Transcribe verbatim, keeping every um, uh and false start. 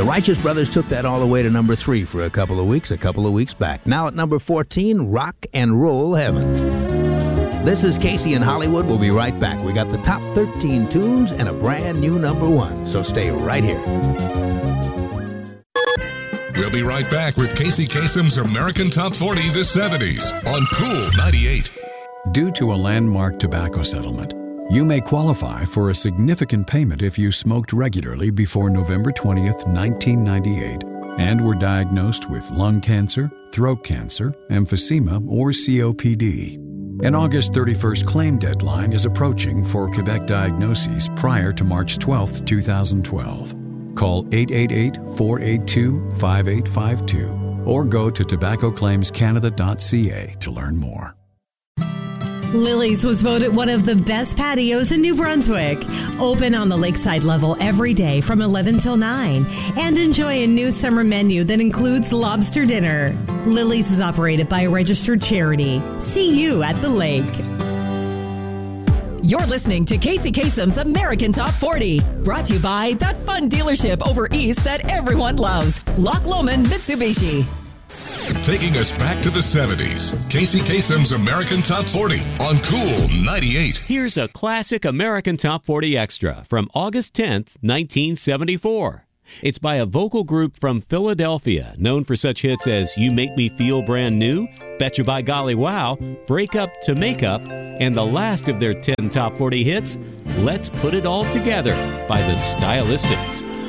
The Righteous Brothers took that all the way to number three for a couple of weeks, a couple of weeks back. Now at number fourteen, Rock and Roll Heaven. This is Casey in Hollywood. We'll be right back. We got the top thirteen tunes and a brand new number one, so stay right here. We'll be right back with Casey Kasem's American Top forty the seventies on Cool ninety-eight. Due to a landmark tobacco settlement, you may qualify for a significant payment if you smoked regularly before November twentieth, nineteen ninety-eight, and were diagnosed with lung cancer, throat cancer, emphysema, or C O P D. An August thirty-first claim deadline is approaching for Quebec diagnoses prior to March twelfth, twenty twelve. Call eight eight eight, four eight two, five eight five two or go to tobacco claims canada dot c a to learn more. Lily's was voted one of the best patios in New Brunswick. Open on the lakeside level every day from eleven till nine. And enjoy a new summer menu that includes lobster dinner. Lily's is operated by a registered charity. See you at the lake. You're listening to Casey Kasem's American Top forty. Brought to you by that fun dealership over east that everyone loves. Loch Lomond Mitsubishi. Taking us back to the seventies, Casey Kasem's American Top forty on Cool ninety-eight. Here's a classic American Top forty extra from August tenth, nineteen seventy-four. It's by a vocal group from Philadelphia, known for such hits as You Make Me Feel Brand New, Betcha by Golly Wow, Break Up to Make Up, and the last of their ten Top forty hits, Let's Put It All Together by the Stylistics.